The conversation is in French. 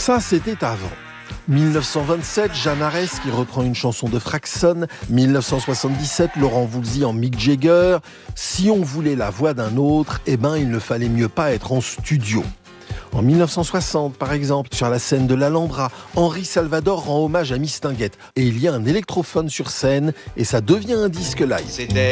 Ça, c'était avant. 1927, Jeanne Arès qui reprend une chanson de Fraxon. 1977, Laurent Voulzy en Mick Jagger. Si on voulait la voix d'un autre, il ne fallait mieux pas être en studio. En 1960, par exemple, sur la scène de l'Alhambra, Henri Salvador rend hommage à Mistinguett. Et il y a un électrophone sur scène et ça devient un disque live.